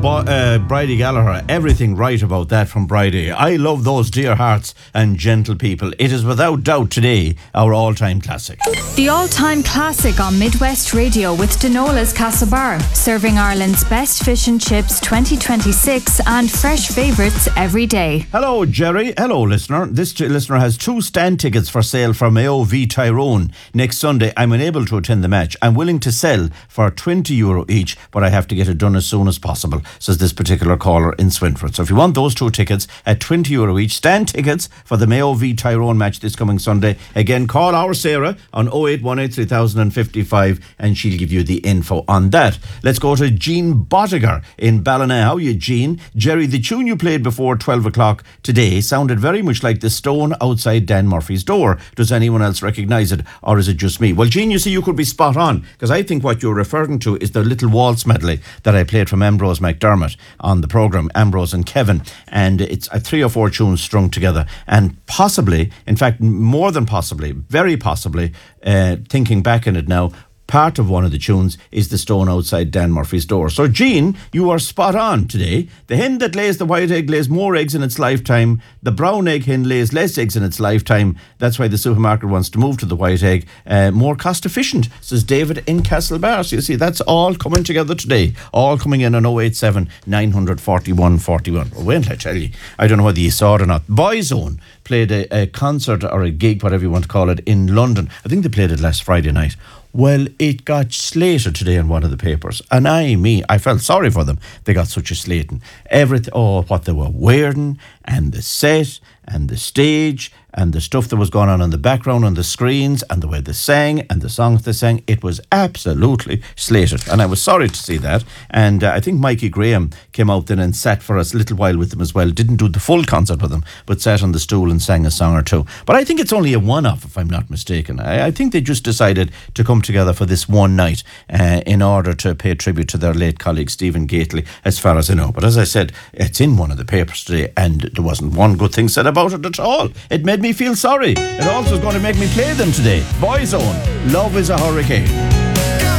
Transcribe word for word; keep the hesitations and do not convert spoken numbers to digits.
Bo- uh, Bridie Gallagher, everything right about that from Bridie. I love those dear hearts and gentle people. It is without doubt today our all-time classic. The all-time classic on Midwest Radio with Denola's Castlebar, serving Ireland's best fish and chips twenty twenty-six and fresh favourites every day. Hello, Jerry. Hello, listener. This t- listener has two stand tickets for sale for Mayo v Tyrone next Sunday. I'm unable to attend the match. I'm willing to sell for twenty euro each, but I have to get it done as soon as possible, says this particular caller in Swinford. So if you want those two tickets at twenty euro each, stand tickets for the Mayo v Tyrone match this coming Sunday. Again, call our Sarah on oh eight one eight three thousand fifty-five and she'll give you the info on that. Let's go to Jean Bottiger in Ballina. How are you, Jean? Jerry, the tune you played before twelve o'clock today sounded very much like the stone outside Dan Murphy's door. Does anyone else recognise it, or is it just me? Well, Jean, you see, you could be spot on, because I think what you're referring to is the little waltz medley that I played from Ambrose McDermott on the programme, Ambrose and Kevin, and it's uh, three or four tunes strung together, and possibly, in fact, more than possibly, very possibly, uh, thinking back in it now, part of one of the tunes is the stone outside Dan Murphy's door. So, Jean, you are spot on today. The hen that lays the white egg lays more eggs in its lifetime. The brown egg hen lays less eggs in its lifetime. That's why the supermarket wants to move to the white egg. Uh, more cost efficient, says David in Castlebar. So you see, that's all coming together today. All coming in on oh eight seven, nine four one, four one. Well, wait till I tell you. I don't know whether you saw it or not. Boyzone played a, a concert or a gig, whatever you want to call it, in London. I think they played it last Friday night. Well, it got slated today in one of the papers. And I, me, I felt sorry for them. They got such a slating. Everything, oh, what they were wearing, and the set, and the stage, and the stuff that was going on in the background on the screens, and the way they sang, and the songs they sang. It was absolutely slated. And I was sorry to see that. And uh, I think Mikey Graham came out then and sat for us a little while with them as well. Didn't do the full concert with them, but sat on the stool and sang a song or two. But I think it's only a one-off, if I'm not mistaken. I, I think they just decided to come together for this one night uh, in order to pay tribute to their late colleague Stephen Gately, as far as I know. But as I said, it's in one of the papers today, and there wasn't one good thing said about it at all. It made me feel sorry. It also is going to make me play them today. Boyzone, Love is a Hurricane.